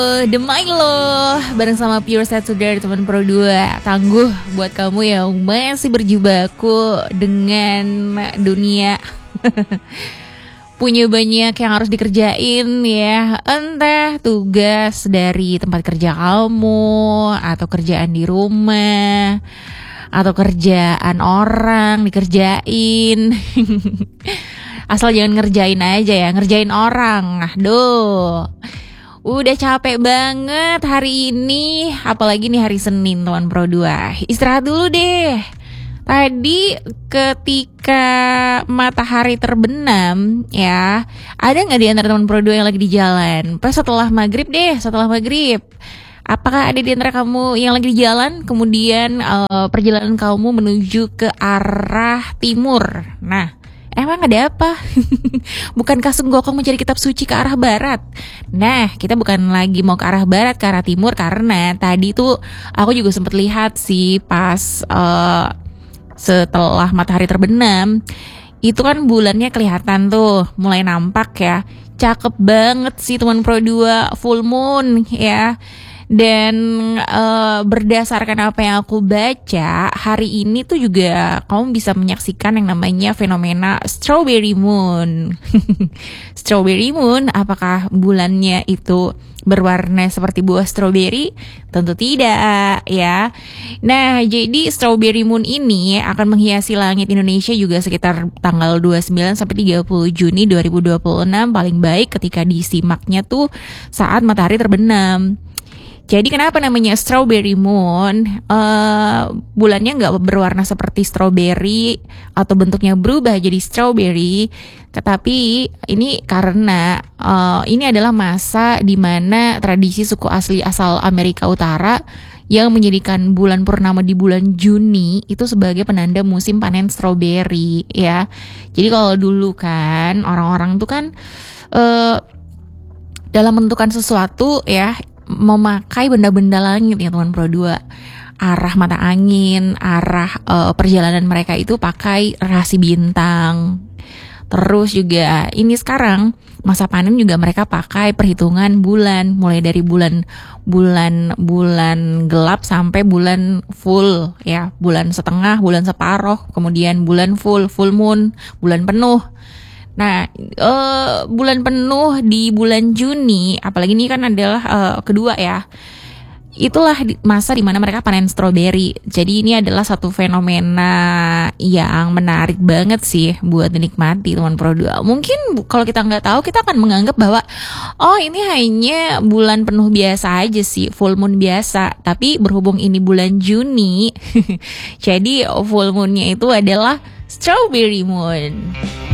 The Milo bareng sama Pure Set Sudar teman Pro 2. Tangguh buat kamu yang masih berjibaku dengan dunia. Punya banyak yang harus dikerjain ya. Entah tugas dari tempat kerja kamu, atau kerjaan di rumah, atau kerjaan orang dikerjain. Asal jangan ngerjain aja ya, ngerjain orang. Aduh, udah capek banget hari ini. Apalagi nih hari Senin teman Pro 2. Istirahat dulu deh. Tadi ketika matahari terbenam ya, ada gak di antara teman Pro 2 yang lagi di jalan? Pas setelah maghrib deh, setelah maghrib. Apakah ada di antara kamu yang lagi di jalan, kemudian perjalanan kamu menuju ke arah timur? Nah, emang ada apa? Bukankah Senggokong mencari kitab suci ke arah barat? Nah, kita bukan lagi mau ke arah barat, ke arah timur. Karena tadi tuh aku juga sempat lihat sih pas setelah matahari terbenam, itu kan bulannya kelihatan tuh, mulai nampak ya. Cakep banget sih teman Pro 2, full moon ya. Dan berdasarkan apa yang aku baca, hari ini tuh juga kamu bisa menyaksikan yang namanya fenomena strawberry moon. Strawberry moon, apakah bulannya itu berwarna seperti buah strawberry? Tentu tidak ya. Nah, jadi strawberry moon ini akan menghiasi langit Indonesia juga sekitar tanggal 29 sampai 30 Juni 2026. Paling baik ketika disimaknya tuh saat matahari terbenam. Jadi kenapa namanya strawberry moon? Bulannya nggak berwarna seperti strawberry atau bentuknya berubah jadi strawberry, tetapi ini karena ini adalah masa di mana tradisi suku asli asal Amerika Utara yang menjadikan bulan purnama di bulan Juni itu sebagai penanda musim panen strawberry ya. Jadi kalau dulu kan orang-orang tuh kan dalam menentukan sesuatu ya, memakai benda-benda langit ya teman Pro 2. Arah mata angin, arah perjalanan mereka itu pakai rasi bintang. Terus juga ini sekarang masa panen juga mereka pakai perhitungan bulan, mulai dari bulan gelap sampai bulan full ya, bulan setengah, bulan separuh, kemudian bulan full moon, bulan penuh. Nah, bulan penuh di bulan Juni, apalagi ini kan adalah kedua ya. Itulah masa dimana mereka panen strawberry. Jadi ini adalah satu fenomena yang menarik banget sih buat dinikmati teman Pro 2. Mungkin kalau kita nggak tahu, kita akan menganggap bahwa oh ini hanya bulan penuh biasa aja sih, full moon biasa. Tapi berhubung ini bulan Juni, jadi full moonnya itu adalah strawberry moon.